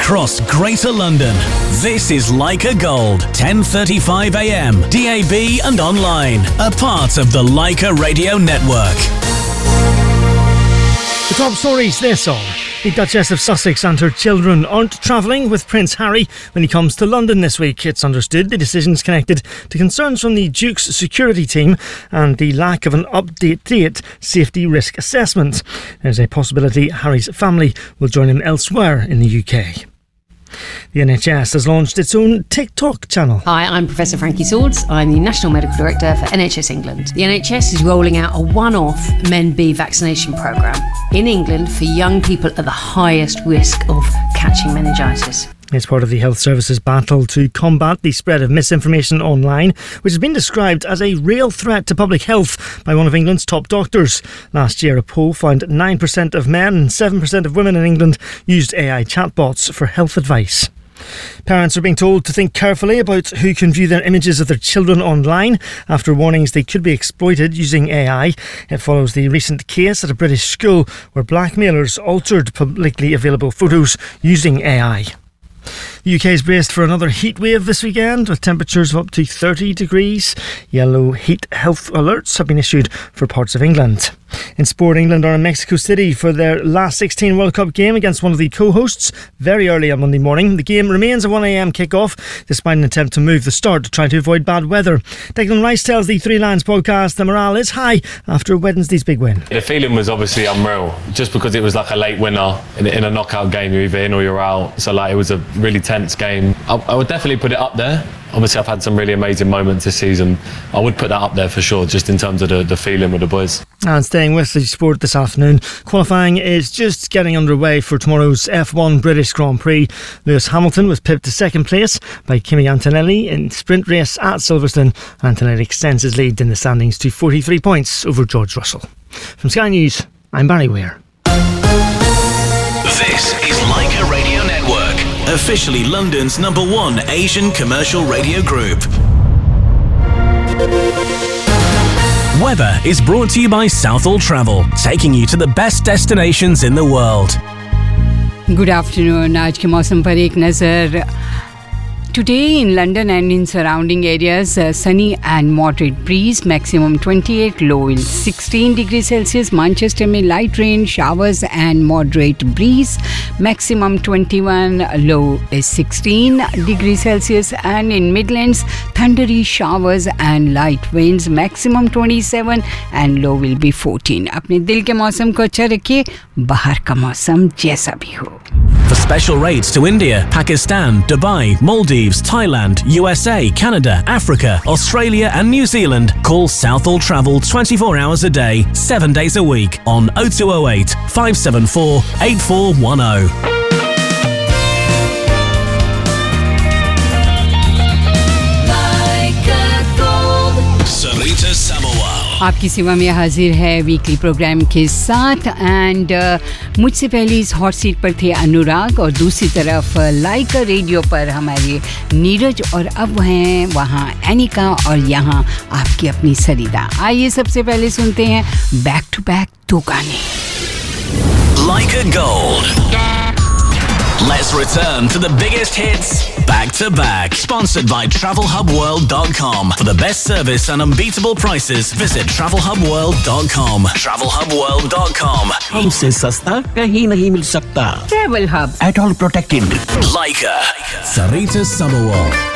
across Greater London. This is Leica Gold, 10:35 a.m. DAB and online. A part of the Leica Radio Network. The top stories this hour. The Duchess of Sussex and her children aren't travelling with Prince Harry when he comes to London this week. It's understood the decision's connected to concerns from the Duke's security team and the lack of an up-to-date safety risk assessment. There's a possibility Harry's family will join him elsewhere in the UK. The NHS has launched its own TikTok channel. Hi, I'm Professor Frankie Swords. I'm the National Medical Director for NHS England. The NHS is rolling out a one-off Men B vaccination programme in England for young people at the highest risk of catching meningitis. It's part of the Health Service's battle to combat the spread of misinformation online, which has been described as a real threat to public health by one of England's top doctors. Last year, a poll found 9% of men and 7% of women in England used AI chatbots for health advice. Parents are being told to think carefully about who can view their images of their children online after warnings they could be exploited using AI. It follows the recent case at a British school where blackmailers altered publicly available photos using AI. The UK is braced for another heat wave this weekend with temperatures of up to 30 degrees. Yellow heat health alerts have been issued for parts of England. In sport, England are in Mexico City for their last 16 World Cup game against one of the co-hosts very early on Monday morning. The game remains a 1am kick-off despite an attempt to move the start to try to avoid bad weather. Declan Rice tells the Three Lions podcast the morale is high after Wednesday's big win. The feeling was obviously unreal just because it was like a late winner in a knockout game. You're either in or you're out, so like it was a really tense game. I would definitely put it up there. Obviously I've had some really amazing moments this season. I would put that up there for sure, just in terms of the feeling with the boys. And staying with the sport this afternoon, qualifying is just getting underway for tomorrow's F1 British Grand Prix. Lewis Hamilton was pipped to second place by Kimi Antonelli in sprint race at Silverstone. Antonelli extends his lead in the standings to 43 points over George Russell. From Sky News, I'm Barry Weir. This is Leica Radio Network, officially London's #1 Asian commercial radio group. Weather is brought to you by Southall Travel, taking you to the best destinations in the world. Good afternoon. आज के मौसम पर एक नज़र. Today in London and in surrounding areas, sunny and moderate breeze, maximum 28, low in 16 degrees Celsius. Manchester में light rain, showers and moderate breeze, maximum 21, low is 16 degrees Celsius. And in Midlands, thundery showers and light winds, maximum 27 and low will be 14. अपने दिल के मौसम को अच्छा रखिए, बाहर का मौसम जैसा भी हो. For special rates to India, Pakistan, Dubai, Maldives, Thailand, USA, Canada, Africa, Australia and New Zealand, call Southall Travel 24 hours a day, 7 days a week on 0208 574 8410. Sarita Samawal आपकी सेवा में हाजिर है वीकली प्रोग्राम के साथ. एंड मुझसे पहले इस हॉट सीट पर थे अनुराग और दूसरी तरफ लाइका रेडियो पर हमारे नीरज, और अब हैं वहाँ एनिका और यहाँ आपकी अपनी सरीदा. आइए सबसे पहले सुनते हैं बैक टू बैक दो गाने. Leica Gold. Let's return to the biggest hits back to back. Sponsored by TravelHubWorld.com. For the best service and unbeatable prices, visit TravelHubWorld.com. TravelHubWorld.com. हमसे सस्ता कहीं नहीं मिल सकता. Travel Hub. At all protected. Leica. Sarita Samawal.